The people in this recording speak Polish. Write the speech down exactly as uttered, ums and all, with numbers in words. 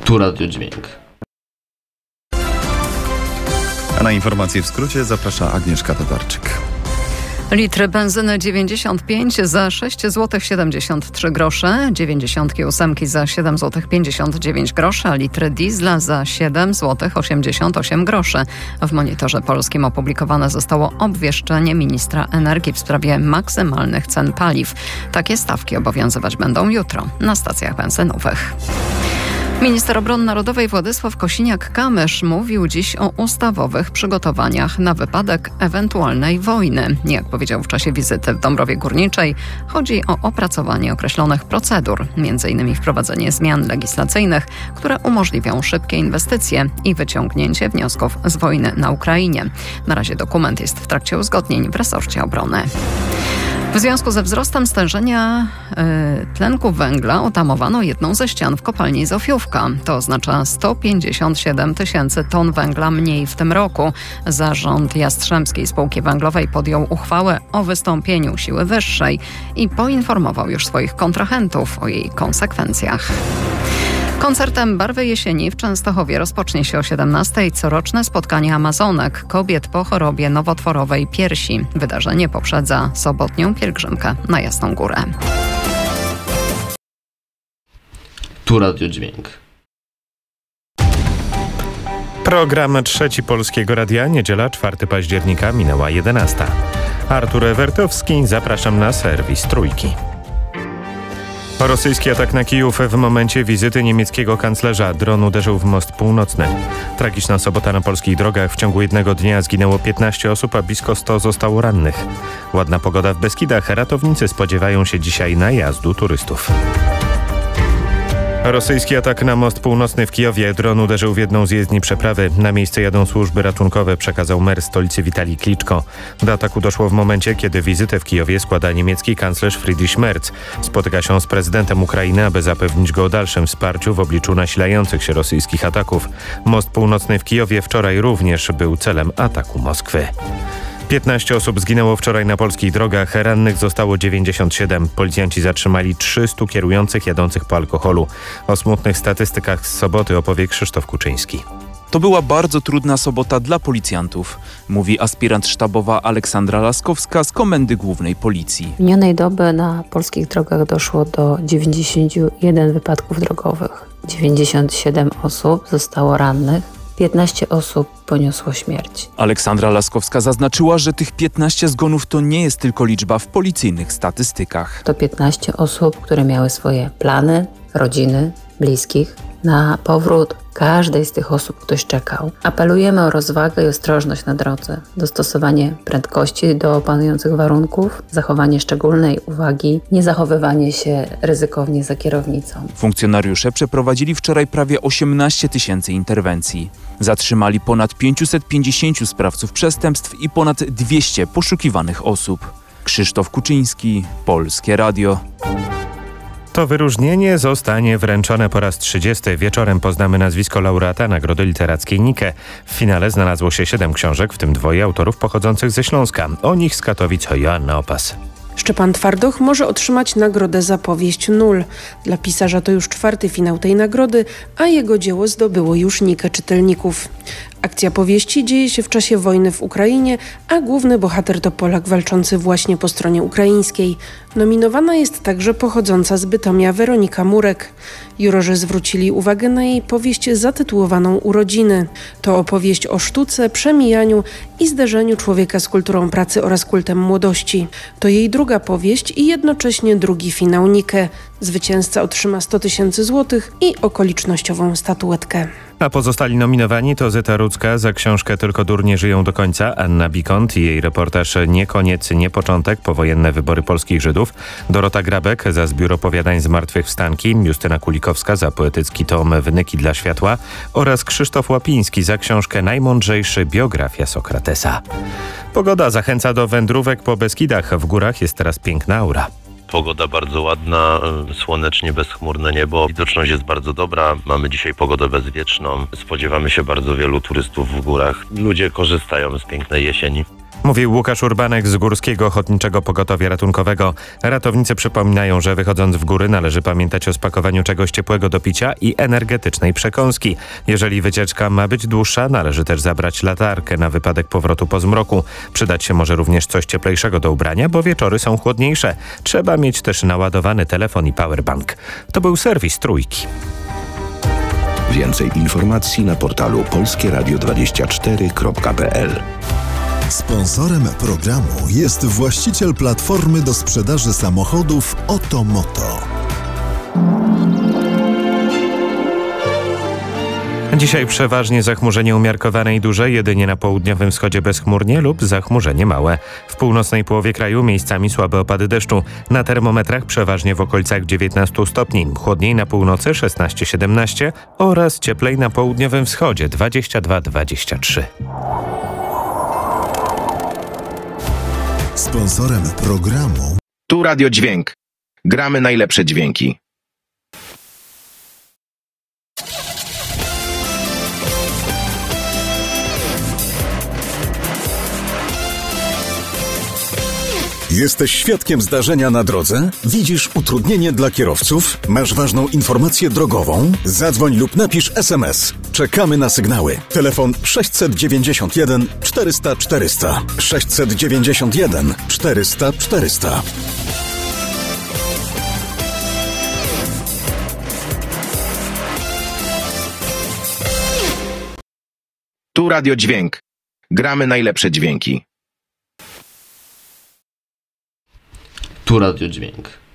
Tu Radio Dźwięk. A na informacje w skrócie zaprasza Agnieszka Tatarczyk. Litr benzyny dziewięćdziesiąt pięć za sześć złotych siedemdziesiąt trzy grosze, dziewięćdziesiąt osiem za siedem złotych pięćdziesiąt dziewięć groszy, a litr diesla za siedem złotych osiemdziesiąt osiem groszy. W Monitorze Polskim opublikowane zostało obwieszczenie ministra energii w sprawie maksymalnych cen paliw. Takie stawki obowiązywać będą jutro na stacjach benzynowych. Minister Obrony Narodowej Władysław Kosiniak-Kamysz mówił dziś o ustawowych przygotowaniach na wypadek ewentualnej wojny. Jak powiedział w czasie wizyty w Dąbrowie Górniczej, chodzi o opracowanie określonych procedur, między innymi wprowadzenie zmian legislacyjnych, które umożliwią szybkie inwestycje i wyciągnięcie wniosków z wojny na Ukrainie. Na razie dokument jest w trakcie uzgodnień w resorcie obrony. W związku ze wzrostem stężenia y, tlenku węgla otamowano jedną ze ścian w kopalni Zofiówka. To oznacza sto pięćdziesiąt siedem tysięcy ton węgla mniej w tym roku. Zarząd Jastrzębskiej Spółki Węglowej podjął uchwałę o wystąpieniu siły wyższej i poinformował już swoich kontrahentów o jej konsekwencjach. Koncertem Barwy Jesieni w Częstochowie rozpocznie się o siedemnastej coroczne spotkanie Amazonek, kobiet po chorobie nowotworowej piersi. Wydarzenie poprzedza sobotnią pielgrzymkę na Jasną Górę. Tu Radio Dźwięk. Program Trzeci Polskiego Radia, niedziela czwartego października, minęła jedenasta. Artur Ewertowski, zapraszam na serwis Trójki. Rosyjski atak na Kijów w momencie wizyty niemieckiego kanclerza. Dron uderzył w most północny. Tragiczna sobota na polskich drogach. W ciągu jednego dnia zginęło piętnaście osób, a blisko sto zostało rannych. Ładna pogoda w Beskidach. Ratownicy spodziewają się dzisiaj najazdu turystów. Rosyjski atak na most północny w Kijowie. Dron uderzył w jedną z jezdni przeprawy. Na miejsce jadą służby ratunkowe, przekazał mer stolicy Witalij Kliczko. Do ataku doszło w momencie, kiedy wizytę w Kijowie składa niemiecki kanclerz Friedrich Merz. Spotyka się z prezydentem Ukrainy, aby zapewnić go o dalszym wsparciu w obliczu nasilających się rosyjskich ataków. Most północny w Kijowie wczoraj również był celem ataku Moskwy. piętnaście osób zginęło wczoraj na polskich drogach, rannych zostało dziewięćdziesiąt siedem. Policjanci zatrzymali trzystu kierujących jadących po alkoholu. O smutnych statystykach z soboty opowie Krzysztof Kuczyński. To była bardzo trudna sobota dla policjantów, mówi aspirant sztabowa Aleksandra Laskowska z Komendy Głównej Policji. W minionej doby na polskich drogach doszło do dziewięćdziesięciu jeden wypadków drogowych. dziewięćdziesiąt siedem osób zostało rannych. piętnaście osób poniosło śmierć. Aleksandra Laskowska zaznaczyła, że tych piętnaście zgonów to nie jest tylko liczba w policyjnych statystykach. To piętnaście osób, które miały swoje plany, rodziny, bliskich. Na powrót każdej z tych osób ktoś czekał. Apelujemy o rozwagę i ostrożność na drodze, dostosowanie prędkości do panujących warunków, zachowanie szczególnej uwagi, niezachowywanie się ryzykownie za kierownicą. Funkcjonariusze przeprowadzili wczoraj prawie osiemnaście tysięcy interwencji. Zatrzymali ponad pięćset pięćdziesięciu sprawców przestępstw i ponad dwieście poszukiwanych osób. Krzysztof Kuczyński, Polskie Radio. To wyróżnienie zostanie wręczone po raz trzydziesty. Wieczorem poznamy nazwisko laureata Nagrody Literackiej Nike. W finale znalazło się siedem książek, w tym dwoje autorów pochodzących ze Śląska. O nich z Katowic Joanna Opas. Szczepan Twardoch może otrzymać nagrodę za powieść Nul. Dla pisarza to już czwarty finał tej nagrody, a jego dzieło zdobyło już Nikę czytelników. Akcja powieści dzieje się w czasie wojny w Ukrainie, a główny bohater to Polak walczący właśnie po stronie ukraińskiej. Nominowana jest także pochodząca z Bytomia Weronika Murek. Jurorzy zwrócili uwagę na jej powieść zatytułowaną Urodziny. To opowieść o sztuce, przemijaniu i zderzeniu człowieka z kulturą pracy oraz kultem młodości. To jej druga powieść i jednocześnie drugi finał Nike. Zwycięzca otrzyma sto tysięcy złotych i okolicznościową statuetkę. A pozostali nominowani to Zyta Rudzka za książkę Tylko durnie żyją do końca, Anna Bikont i jej reportaż Nie koniec, nie początek, powojenne wybory polskich Żydów, Dorota Grabek za zbiór opowiadań Zmartwychwstanki, Justyna Kulikowska za poetycki tom Wnyki dla światła oraz Krzysztof Łapiński za książkę Najmądrzejszy, biografia Sokratesa. Pogoda zachęca do wędrówek po Beskidach. W górach jest teraz piękna aura. Pogoda bardzo ładna, słonecznie, bezchmurne niebo. Widoczność jest bardzo dobra. Mamy dzisiaj pogodę bezwieczną. Spodziewamy się bardzo wielu turystów w górach. Ludzie korzystają z pięknej jesieni. Mówił Łukasz Urbanek z Górskiego Ochotniczego Pogotowia Ratunkowego. Ratownicy przypominają, że wychodząc w góry należy pamiętać o spakowaniu czegoś ciepłego do picia i energetycznej przekąski. Jeżeli wycieczka ma być dłuższa, należy też zabrać latarkę na wypadek powrotu po zmroku. Przydać się może również coś cieplejszego do ubrania, bo wieczory są chłodniejsze. Trzeba mieć też naładowany telefon i powerbank. To był serwis Trójki. Więcej informacji na portalu polskie radio dwadzieścia cztery kropka p l. Sponsorem programu jest właściciel platformy do sprzedaży samochodów Otomoto. Dzisiaj przeważnie zachmurzenie umiarkowane i duże, jedynie na południowym wschodzie bezchmurnie lub zachmurzenie małe. W północnej połowie kraju miejscami słabe opady deszczu. Na termometrach przeważnie w okolicach dziewiętnaście stopni. Chłodniej na północy szesnaście siedemnaście oraz cieplej na południowym wschodzie dwadzieścia dwa dwadzieścia trzy. Sponsorem programu Tu Radio Dźwięk. Gramy najlepsze dźwięki. Jesteś świadkiem zdarzenia na drodze? Widzisz utrudnienie dla kierowców? Masz ważną informację drogową? Zadzwoń lub napisz es em es. Czekamy na sygnały. Telefon sześćset dziewięćdziesiąt jeden czterysta czterysta. sześćset dziewięćdziesiąt jeden czterysta czterysta. Tu Radio Dźwięk. Gramy najlepsze dźwięki. Tu Radio Dźwięk.